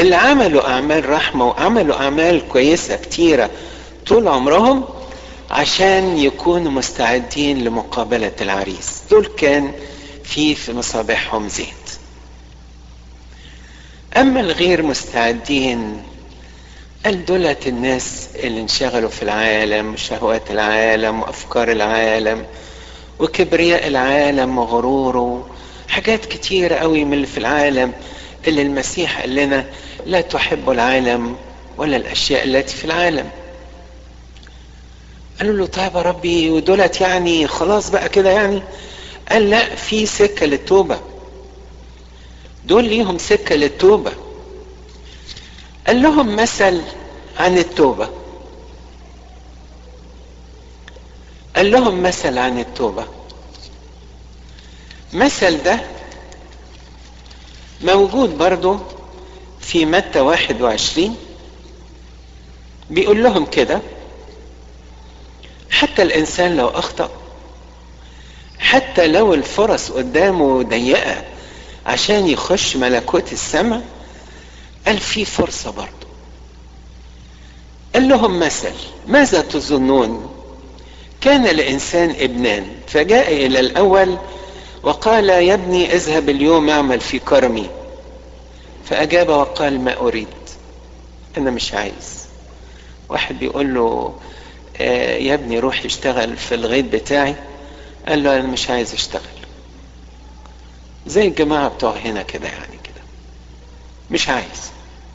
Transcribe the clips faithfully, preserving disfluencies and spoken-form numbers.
اللي عملوا اعمال رحمة وعملوا اعمال كويسة كتيرة طول عمرهم عشان يكونوا مستعدين لمقابلة العريس، دول كان في في مصابيحهم زيت. اما الغير مستعدين قال دولت الناس اللي انشغلوا في العالم وشهوات العالم وافكار العالم وكبرياء العالم وغروره، حاجات كتيرة قوي من اللي في العالم اللي المسيح قال لنا لا تحبوا العالم ولا الاشياء التي في العالم. قالوا له طيب يا ربي ودولت يعني خلاص بقى كده يعني؟ قال لا، في سكة للتوبة، دول ليهم سكة للتوبة. قال لهم مثل عن التوبة، قال لهم مثل عن التوبة. مثل ده موجود برضو في متى واحد وعشرين، بيقول لهم كده: حتى الإنسان لو أخطأ، حتى لو الفرص قدامه ضيقة عشان يخش ملكوت السماء، قال في فرصة برضو. قال لهم مثل: ماذا تظنون؟ كان لإنسان ابنان، فجاء إلى الأول وقال يا ابني اذهب اليوم اعمل في كرمي، فأجاب وقال ما أريد، أنا مش عايز. واحد بيقول له آه يا ابني روح اشتغل في الغيط بتاعي، قال له أنا مش عايز اشتغل. زي الجماعة بتوع هنا كده يعني كده، مش عايز.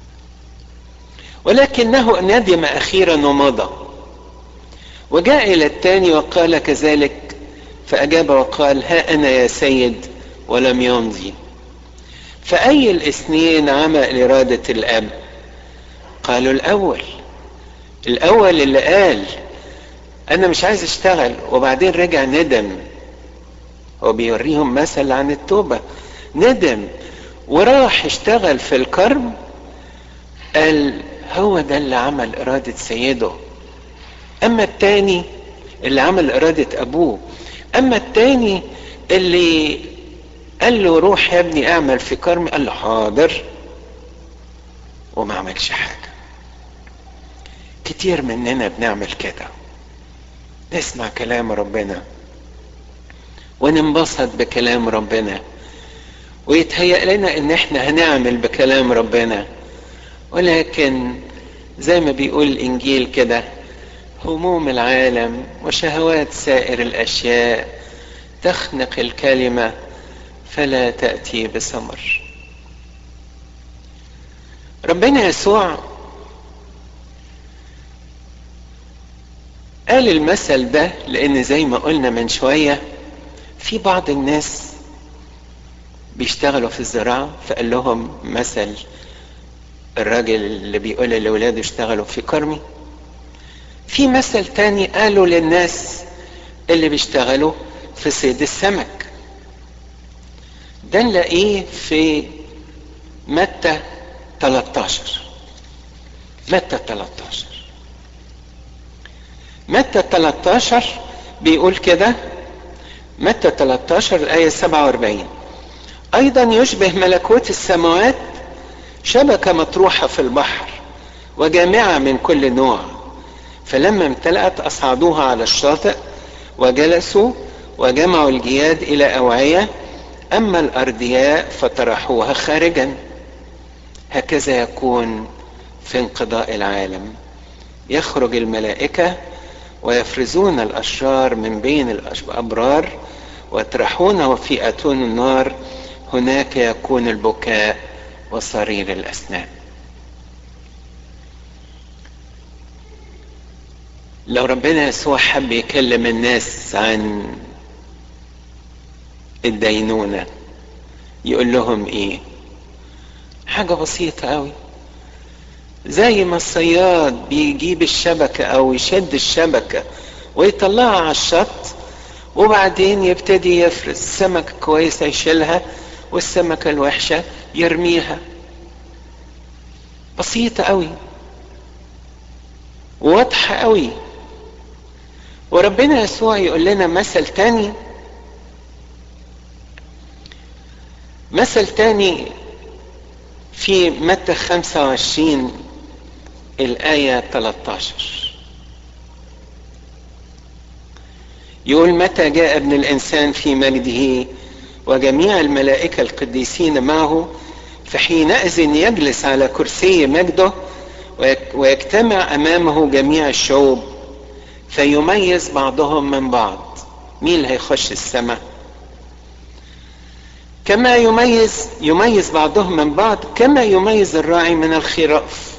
ولكنه ندم أخيرا ومضى، وجاء إلى الثاني وقال كذلك، فأجاب وقال ها أنا يا سيد، ولم يمضي. فأي الاثنين عمل إرادة الأب؟ قالوا الأول. الأول اللي قال أنا مش عايز أشتغل وبعدين رجع ندم. هو بيوريهم مثل عن التوبة، ندم وراح اشتغل في الكرم، قال هو ده اللي عمل إرادة سيده. أما التاني اللي عمل إرادة أبوه، أما التاني اللي قال له روح يا ابني اعمل في كرمي، قال له حاضر وما عملش حاجة. كتير مننا بنعمل كده، نسمع كلام ربنا وننبسط بكلام ربنا ويتهيأ لنا ان احنا هنعمل بكلام ربنا، ولكن زي ما بيقول الانجيل كده: هموم العالم وشهوات سائر الاشياء تخنق الكلمة فلا تأتي بثمر. ربنا يسوع قال المثل ده لان زي ما قلنا من شوية في بعض الناس بيشتغلوا في الزراعة، فقال لهم مثل الراجل اللي بيقول لأولاده اشتغلوا في كرمي. في مثل تاني قالوا للناس اللي بيشتغلوا في صيد السمك، ده نلاقيه في متى ثلاثة عشر. متى ثلاثة عشر متى ثلاثة عشر بيقول كده، متى ثلاثة عشر الآية سبعة وأربعين: أيضا يشبه ملكوت السماوات شبكة مطروحة في البحر وجامعة من كل نوع، فلما امتلأت أصعدوها على الشاطئ وجلسوا وجمعوا الجياد إلى أوعية، أما الأردياء فطرحوها خارجا. هكذا يكون في انقضاء العالم، يخرج الملائكة ويفرزون الأشرار من بين الأبرار ويطرحونه في أتون النار، هناك يكون البكاء وصرير الأسنان. لو ربنا يسوع حب يكلم الناس عن الدينونة يقول لهم ايه؟ حاجة بسيطة قوي، زي ما الصياد بيجيب الشبكة او يشد الشبكة ويطلعها على الشط وبعدين يبتدي يفرز سمكة كويسة يشيلها والسمكة الوحشة يرميها. بسيطة قوي واضحة قوي. وربنا يسوع يقول لنا مثل تاني، مثل تاني في متى خمسة وعشرين الآية ثلاثة عشر يقول: متى جاء ابن الإنسان في مجده وجميع الملائكة القديسين معه، فحينئذ يجلس على كرسي مجده ويجتمع أمامه جميع الشعوب، فيميز بعضهم من بعض. مين اللي هيخش السماء؟ كما يميز يميز بعضهم من بعض كما يميز الراعي من الخراف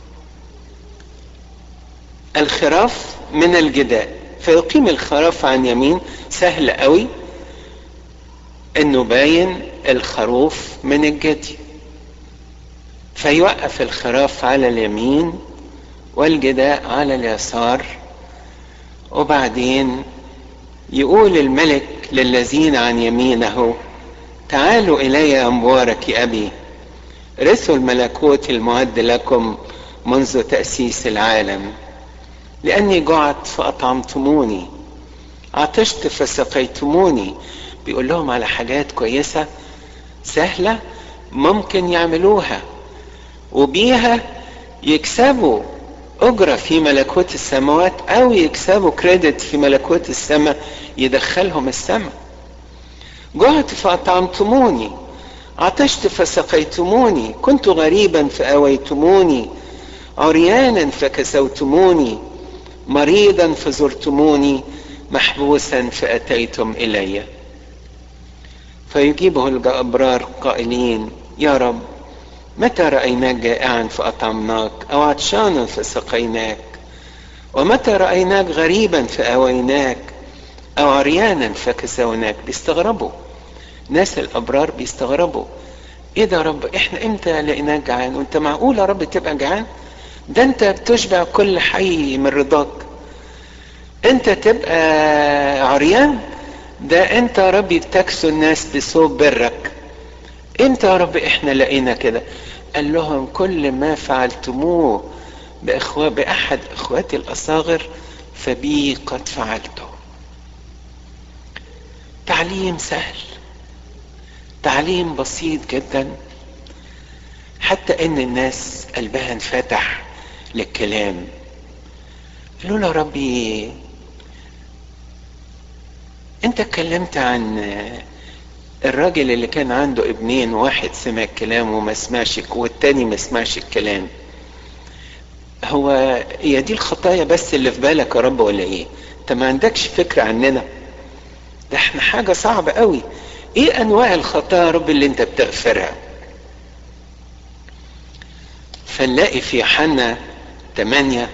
الخراف من الجداء، فيقيم الخراف عن يمين. سهل قوي انه باين الخروف من الجدي، فيوقف الخراف على اليمين والجداء على اليسار. وبعدين يقول الملك للذين عن يمينه: تعالوا إلي يا مبارك أبي، رثوا الملكوت المعد لكم منذ تأسيس العالم، لأني جعت فأطعمتموني، عطشت فسقيتموني. بيقول لهم على حاجات كويسة سهلة ممكن يعملوها وبيها يكسبوا أجرة في ملكوت السماوات، أو يكسبوا كريدت في ملكوت السماء يدخلهم السماء. جعت فأطعمتموني، عطشت فسقيتموني، كنت غريبا فأويتموني، عريانا فكسوتموني، مريضا فزرتموني، محبوسا فأتيتم إلي. فيجيبه الأبرار قائلين: يا رب، متى رأيناك جائعا فأطعمناك، أو عطشانا فسقيناك؟ ومتى رأيناك غريبا فأويناك، أو عريانا فكسوناك؟ بيستغربوا ناس الأبرار، بيستغربوا: إيه ده يا رب، إحنا إمتى لقيناك جعان؟ وأنت معقول يا رب تبقى جعان؟ ده أنت بتشبع كل حي من رضاك. أنت تبقى عريان؟ ده أنت يا رب بتكسو الناس بثوب برك. امتى يا رب احنا لقينا كده؟ قال لهم: كل ما فعلتموه بإخوة بأحد إخواتي الأصاغر فبي قد فعلته. تعليم سهل، تعليم بسيط جدا، حتى ان الناس قلبها انفتح للكلام. قالوا له: ربي، انت اتكلمت عن الراجل اللي كان عنده ابنين، واحد سمع الكلام وما سمعش والتاني ما سمعش الكلام. هو هي دي الخطايا بس اللي في بالك يا رب ولا ايه؟ انت ما عندكش فكرة عننا؟ ده احنا حاجة صعبة قوي. ايه انواع الخطايا يا رب اللي انت بتغفرها؟ فنلاقي في يوحنا ثمانية،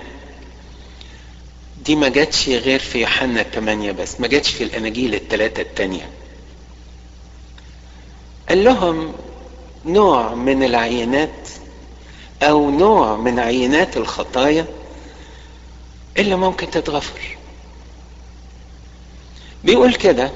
دي ما جاتش غير في يوحنا ثمانية بس، ما جاتش في الاناجيل الثلاثة التانية. قال لهم: نوع من العينات او نوع من عينات الخطايا اللي ممكن تتغفر. بيقول كده: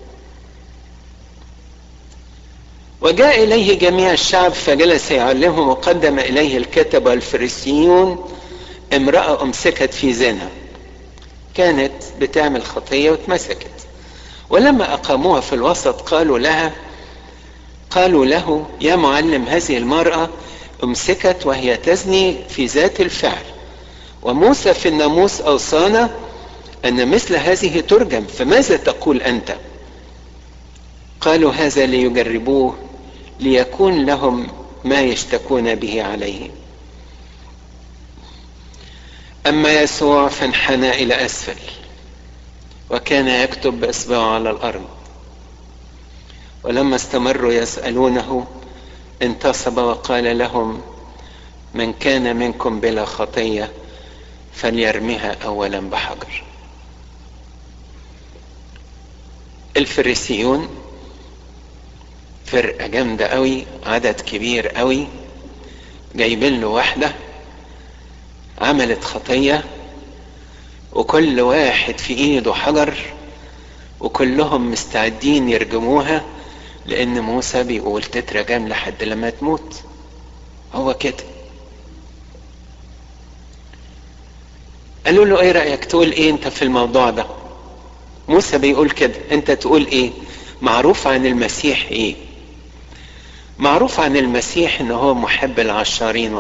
وجاء اليه جميع الشعب فجلس يعلمهم، وقدم اليه الكتبة والفريسيون امرأة امسكت في زنا، كانت بتعمل خطية واتمسكت. ولما اقاموها في الوسط قالوا لها قالوا له: يا معلم، هذه المرأة امسكت وهي تزني في ذات الفعل، وموسى في الناموس اوصانا ان مثل هذه ترجم، فماذا تقول انت؟ قالوا: هذا ليجربوه ليكون لهم ما يشتكون به عليه. اما يسوع فانحنى الى اسفل وكان يكتب باصبعه على الارض. ولما استمروا يسألونه انتصب وقال لهم: من كان منكم بلا خطية فليرميها اولا بحجر. الفريسيون فرقة جامدة قوي، عدد كبير قوي، جايبين له واحدة عملت خطية، وكل واحد في ايده حجر، وكلهم مستعدين يرجموها، لان موسى بيقول تترجم لحد لما تموت. هو كده. قالوا له: ايه رأيك، تقول ايه انت في الموضوع ده؟ موسى بيقول كده، انت تقول ايه؟ معروف عن المسيح ايه؟ معروف عن المسيح انه هو محب العشارين